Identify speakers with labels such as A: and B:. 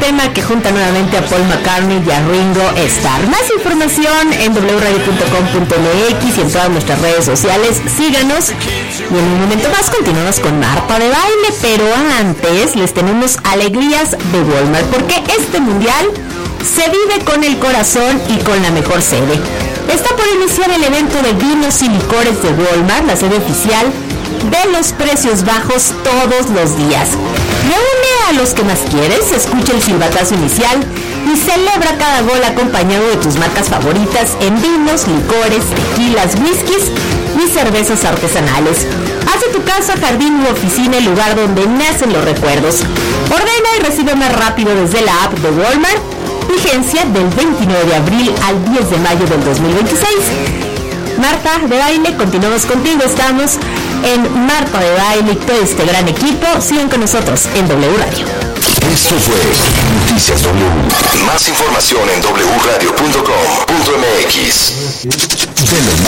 A: tema que junta nuevamente a Paul McCartney y a Ringo Starr. Más información en wradio.com.mx y en todas nuestras redes sociales. Síganos. Y en un momento más continuamos con Marta de Baile, pero antes les tenemos alegrías de Walmart, porque este mundial se vive con el corazón y con la mejor sede. Está por iniciar el evento de vinos y licores de Walmart, la sede oficial de los precios bajos todos los días. Reúne a los que más quieres, escucha el silbatazo inicial y celebra cada gol acompañado de tus marcas favoritas en vinos, licores, tequilas, whiskies y cervezas artesanales. Haz de tu casa, jardín u oficina el lugar donde nacen los recuerdos. Ordena y recibe más rápido desde la app de Walmart. Vigencia del 29 de abril al 10 de mayo del 2026. Marta de Baile, continuamos contigo. Estamos en Marta de Baile y todo este gran equipo. Sigan con nosotros en W Radio.
B: Esto fue Noticias W. Más información en wradio.com.mx. De lo